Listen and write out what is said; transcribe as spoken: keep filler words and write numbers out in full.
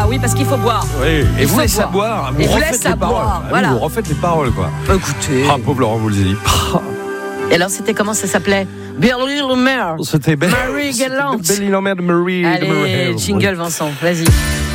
oui, parce qu'il faut boire. Oui, et Il vous faut laissez à boire. boire. Vous Et vous refaites laissez les à paroles. boire, Ah, voilà. Vous refaites les paroles, quoi. Écoutez. Ah, pauvre Laurent Voulzy. Et alors, c'était comment ça s'appelait? Billy Lambert. C'était belle. Marie Galante. Billy Lambert de Marie. Allez, de jingle Vincent, vas-y.